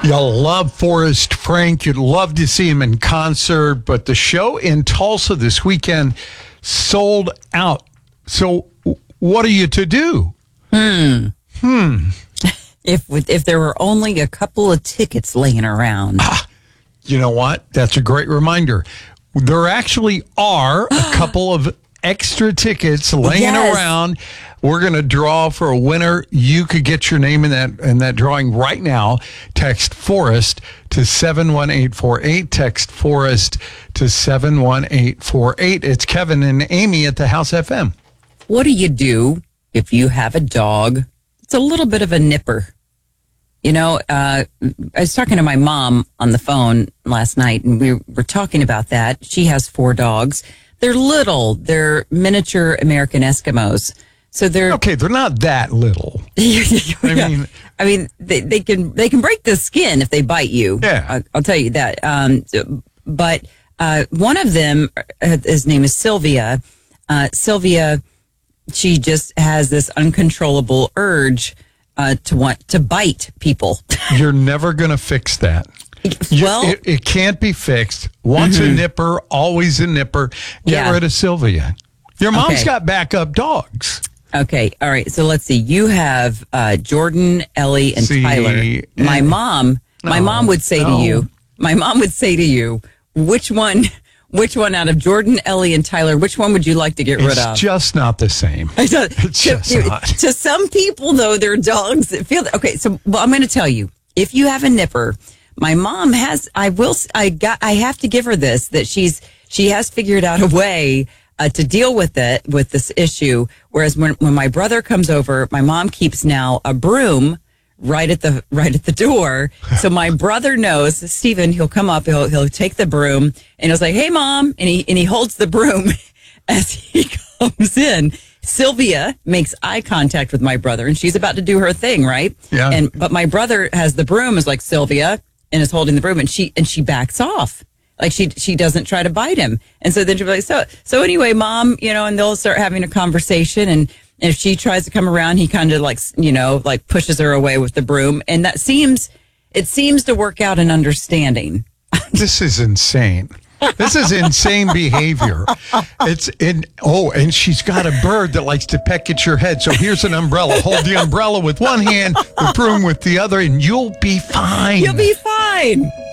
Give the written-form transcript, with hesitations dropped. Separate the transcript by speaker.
Speaker 1: You'll love Forrest Frank. You'd love to see him in concert, but the show in Tulsa this weekend sold out. So what are you to do?
Speaker 2: If there were only a couple of tickets laying around.
Speaker 1: You know what? That's a great reminder. There actually are a couple of extra tickets laying around. We're going to draw for a winner. You could get your name in that drawing right now. Text Forrest to 71848. Text Forrest to 71848. It's Kevin and Amy at the House FM.
Speaker 2: What do you do if you have a dog? It's a little bit of a nipper. You know, I was talking to my mom on the phone last night, and we were talking about that. She has 4 dogs. They're little. They're miniature American Eskimos. So they're
Speaker 1: okay. They're not that little.
Speaker 2: I mean, they can break the skin if they bite you.
Speaker 1: Yeah,
Speaker 2: I'll tell you that. But one of them, his name is Sylvia. Sylvia, she just has this uncontrollable urge to want to bite people.
Speaker 1: You're never going to fix that.
Speaker 2: Well,
Speaker 1: it can't be fixed. Once a nipper, always a nipper. Get rid of Sylvia. Your mom's got backup dogs.
Speaker 2: Okay. All right. So let's see. You have Jordan, Ellie, and Tyler. My mom would say to you, which one out of Jordan, Ellie, and Tyler, which one would you like to get rid of?
Speaker 1: It's just not the same. It's just not.
Speaker 2: To some people, though, they're dogs that feel that. Okay. So I'm going to tell you, if you have a nipper, my mom has, I have to give her this, that she has figured out a way to deal with this issue. Whereas when my brother comes over, my mom keeps now a broom right at the door. So my brother knows, Stephen, he'll come up, he'll take the broom and he'll say, "Hey mom," and he holds the broom as he comes in. Sylvia makes eye contact with my brother and she's about to do her thing, right?
Speaker 1: Yeah.
Speaker 2: But my brother has the broom, is like Sylvia, and is holding the broom, and she backs off. Like she doesn't try to bite him. And so then she'll be like, so anyway, mom, and they'll start having a conversation. And if she tries to come around, he kind of like pushes her away with the broom. And it seems to work out an understanding.
Speaker 1: This is insane. This is insane behavior. And she's got a bird that likes to peck at your head. So here's an umbrella. Hold the umbrella with one hand, the broom with the other, and you'll be fine.
Speaker 2: You'll be fine.